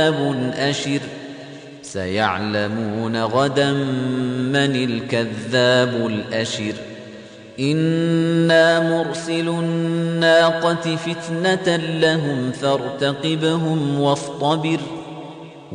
أشر سيعلمون غدا من الكذاب الأشر إنا مرسل الناقة فتنة لهم فارتقبهم واصطبر